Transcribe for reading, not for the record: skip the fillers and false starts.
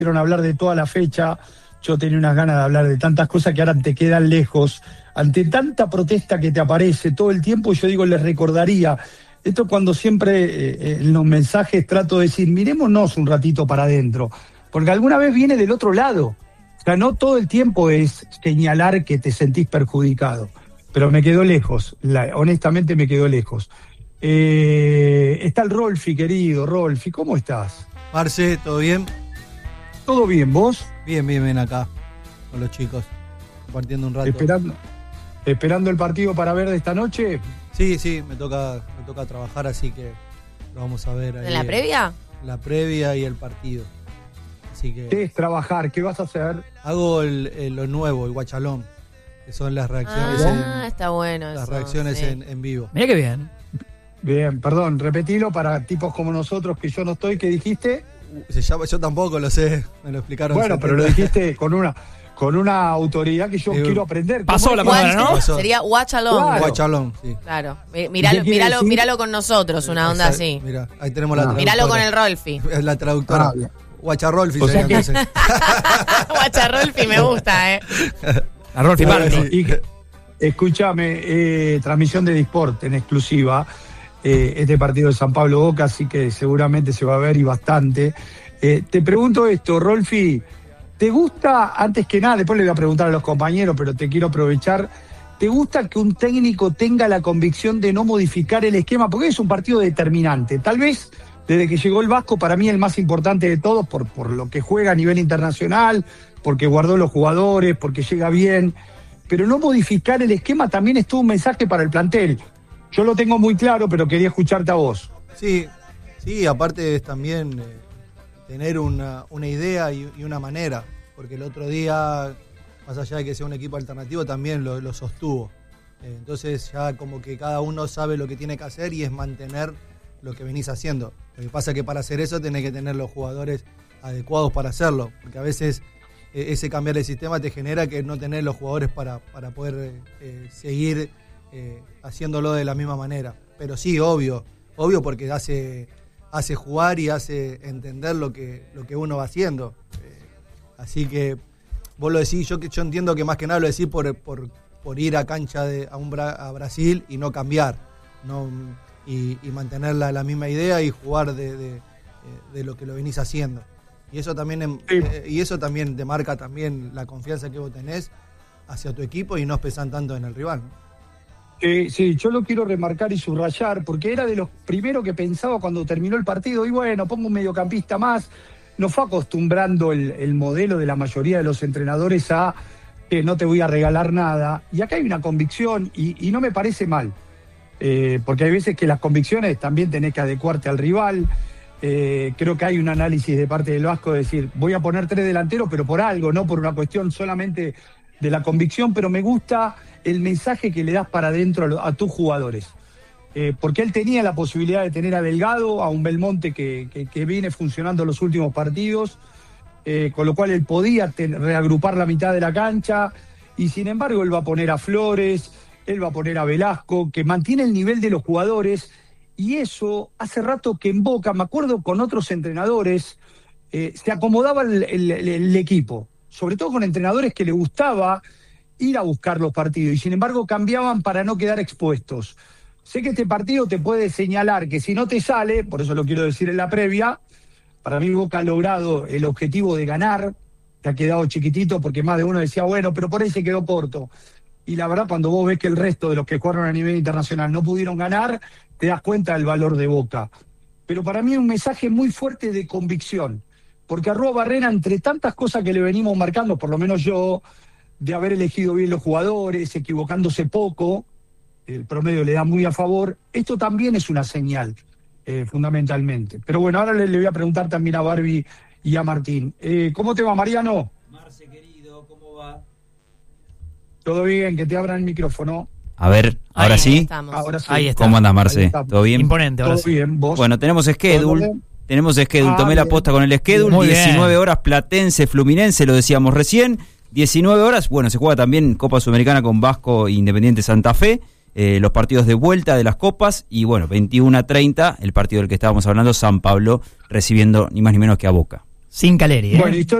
quisieron hablar de toda la fecha. Yo tenía unas ganas de hablar de tantas cosas que ahora te quedan lejos. Ante tanta protesta que te aparece todo el tiempo, yo digo, les recordaría. Esto cuando siempre en los mensajes trato de decir, mirémonos un ratito para adentro, porque alguna vez viene del otro lado. O sea, no todo el tiempo es señalar que te sentís perjudicado, pero me quedó lejos, honestamente me quedó lejos. Está el Rolfi, querido. Rolfi, ¿cómo estás? Marce, ¿todo bien? ¿Todo bien, vos? Bien acá, con los chicos, compartiendo un rato. ¿Esperando el partido para ver de esta noche? Sí, me toca trabajar, así que lo vamos a ver ahí. ¿En la previa? La previa y el partido. Así que ¿Qué es trabajar? ¿Qué vas a hacer? hago lo nuevo, el guachalón, que son las reacciones está bueno las eso, reacciones sí. en vivo. Mirá qué bien. Bien, perdón, repetilo para tipos como nosotros que yo no estoy. ¿Qué dijiste? Se llama, yo tampoco lo sé, me lo explicaron. Bueno, pero lo dijiste con una autoridad que yo quiero aprender. Pasó la palabra, ¿no? Pasó. Sería watch along. Claro. Guachalón, sí. Claro. ¿Qué quiere decir? Míralo con nosotros, una onda así. Mira, ahí tenemos la traductora. Míralo con el Rolfi. Es la traductora. Bien. Guacharolfi, O sea que- entonces. Guacha Rolfi me gusta, La Rolfi Party. Y escúchame, transmisión de Disport en exclusiva, este partido de San Pablo Boca, así que seguramente se va a ver y bastante. Te pregunto esto, Rolfi, ¿te gusta, antes que nada, después le voy a preguntar a los compañeros, pero te quiero aprovechar, ¿te gusta que un técnico tenga la convicción de no modificar el esquema? Porque es un partido determinante, tal vez desde que llegó el Vasco, para mí el más importante de todos, por lo que juega a nivel internacional, porque guardó los jugadores, porque llega bien, pero no modificar el esquema también es todo un mensaje para el plantel. Yo lo tengo muy claro, pero quería escucharte a vos. Sí, aparte es también tener una idea y una manera, porque el otro día, más allá de que sea un equipo alternativo, también lo sostuvo. Entonces ya como que cada uno sabe lo que tiene que hacer y es mantener lo que venís haciendo. Lo que pasa es que para hacer eso tenés que tener los jugadores adecuados para hacerlo, porque a veces ese cambiar el sistema te genera que no tenés los jugadores para poder seguir haciéndolo de la misma manera. Pero sí, obvio porque hace jugar y hace entender lo que uno va haciendo. Así que vos lo decís, yo entiendo que más que nada lo decís por ir a cancha a Brasil y no cambiar, no y mantener la misma idea y jugar de lo que lo venís haciendo. Y eso también te marca también la confianza que vos tenés hacia tu equipo y no pesan tanto en el rival, ¿no? Sí, yo lo quiero remarcar y subrayar, porque era de los primeros que pensaba cuando terminó el partido, y bueno, pongo un mediocampista más. Nos fue acostumbrando el modelo de la mayoría de los entrenadores a que no te voy a regalar nada. Y acá hay una convicción, y no me parece mal, porque hay veces que las convicciones también tenés que adecuarte al rival. Creo que hay un análisis de parte del Vasco de decir, voy a poner 3 delanteros, pero por algo, no por una cuestión solamente de la convicción, pero me gusta el mensaje que le das para adentro a tus jugadores. Porque él tenía la posibilidad de tener a Delgado, a un Belmonte que viene funcionando los últimos partidos, con lo cual él podía reagrupar la mitad de la cancha, y sin embargo él va a poner a Flores, él va a poner a Velasco, que mantiene el nivel de los jugadores. Y eso, hace rato que en Boca, me acuerdo con otros entrenadores, se acomodaba el equipo, sobre todo con entrenadores que le gustaba ir a buscar los partidos, y sin embargo cambiaban para no quedar expuestos. Sé que este partido te puede señalar que si no te sale, por eso lo quiero decir en la previa, para mí Boca ha logrado el objetivo de ganar, te ha quedado chiquitito porque más de uno decía, bueno, pero por ahí se quedó corto. Y la verdad, cuando vos ves que el resto de los que jugaron a nivel internacional no pudieron ganar, te das cuenta del valor de Boca. Pero para mí es un mensaje muy fuerte de convicción, porque a Rúa Barrena, entre tantas cosas que le venimos marcando, por lo menos yo, de haber elegido bien los jugadores, equivocándose poco, el promedio le da muy a favor, esto también es una señal, fundamentalmente. Pero bueno, ahora le voy a preguntar también a Barbie y a Martín. ¿Cómo te va, Mariano? Marce, querido, ¿cómo va? ¿Todo bien? Que te abran el micrófono. A ver, ahora sí. Estamos. Ahora sí. Ahí está. ¿Cómo andas, Marce? ¿Todo bien? Imponente, ahora ¿Todo sí. bien? ¿Vos? Bueno, tenemos schedule. Tomé la bien. posta con el schedule. Muy bien. 19 horas Platense, Fluminense, lo decíamos recién. 19 horas, bueno, se juega también Copa Sudamericana con Vasco e Independiente Santa Fe. Los partidos de vuelta de las copas. Y bueno, 21:30, el partido del que estábamos hablando, San Pablo recibiendo ni más ni menos que a Boca. Sin Caleri, ¿eh? Bueno,